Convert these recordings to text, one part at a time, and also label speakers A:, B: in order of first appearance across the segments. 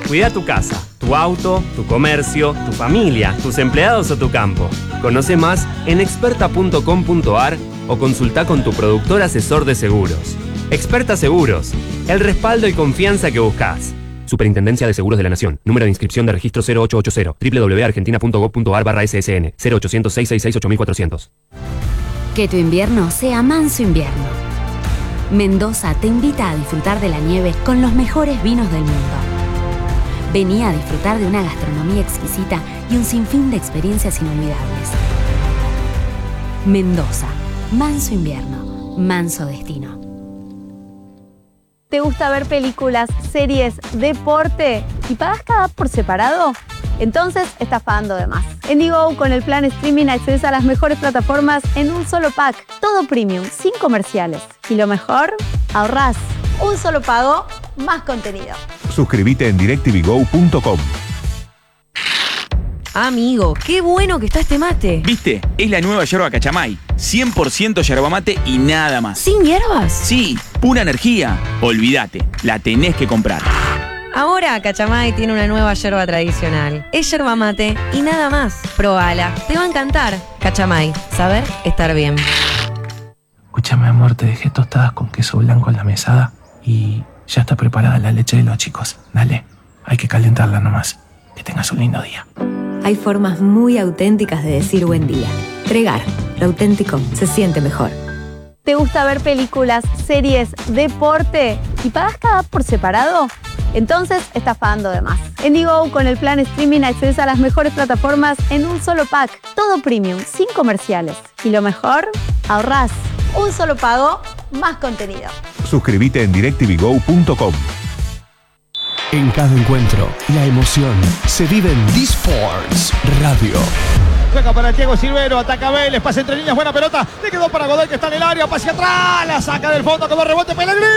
A: Cuida tu casa, tu auto, tu comercio, tu familia, tus empleados o tu campo. Conoce más en experta.com.ar o consulta con tu productor asesor de seguros. Experta Seguros, el respaldo y confianza que buscas. Superintendencia de Seguros de la Nación. Número de inscripción de registro 0880. www.argentina.gov.ar/ssn. 0800 666 8400.
B: Que tu invierno sea manso invierno. Mendoza te invita a disfrutar de la nieve con los mejores vinos del mundo. Vení a disfrutar de una gastronomía exquisita y un sinfín de experiencias inolvidables. Mendoza, manso invierno, manso destino.
C: ¿Te gusta ver películas, series, deporte y pagas cada app por separado? Entonces estás pagando de más. En Digo, con el plan streaming accedes a las mejores plataformas en un solo pack. Todo premium, sin comerciales. Y lo mejor, ahorrás. Un solo pago, más contenido.
D: Suscríbete en directvgo.com.
E: Amigo, qué bueno que está este mate.
F: ¿Viste? Es la nueva yerba Cachamay. 100% yerba mate y nada más.
E: ¿Sin hierbas?
F: Sí, pura energía. Olvídate, la tenés que comprar.
E: Ahora Cachamay tiene una nueva yerba tradicional. Es yerba mate y nada más. Probala, te va a encantar. Cachamay, saber estar bien.
G: Escúchame, amor, te dejé tostadas con queso blanco en la mesada y ya está preparada la leche de los chicos. Dale, hay que calentarla nomás. Que tengas un lindo día.
B: Hay formas muy auténticas de decir buen día. Tregar, lo auténtico se siente mejor.
C: ¿Te gusta ver películas, series, deporte y pagas cada app por separado? Entonces estás pagando de más. En Digo, con el plan streaming accedes a las mejores plataformas en un solo pack. Todo premium, sin comerciales. Y lo mejor, ahorrás. Un solo pago, más contenido.
D: Suscríbete en directvgo.com.
H: En cada encuentro, la emoción se vive en D-Sports Radio.
I: Juega para Thiago Silvero, ataca Vélez, pasa entre líneas, buena pelota. Le quedó para Godoy que está en el área, pase atrás, la saca del fondo, como rebote Pellegrini.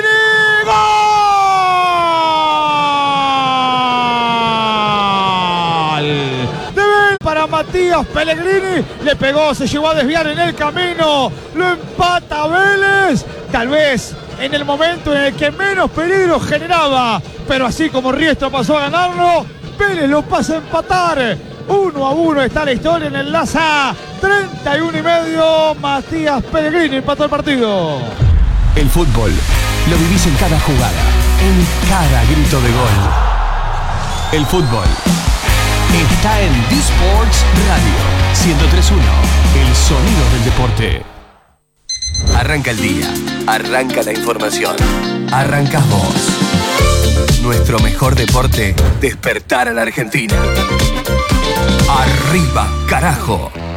I: ¡Gol! De Vélez para Matías Pellegrini, le pegó, se llevó a desviar en el camino, lo empata Vélez, tal vez en el momento en el que menos peligro generaba, pero así como Riestra pasó a ganarlo, Vélez lo pasa a empatar. 1-1 está la historia en el Laza. 31:30, Matías Pellegrini empató el partido.
H: El fútbol lo vivís en cada jugada, en cada grito de gol. El fútbol está en D-Sports Radio 103.1, el sonido del deporte.
J: Arranca el día, arranca la información, arrancas vos. Nuestro mejor deporte, despertar a la Argentina. ¡Arriba, carajo!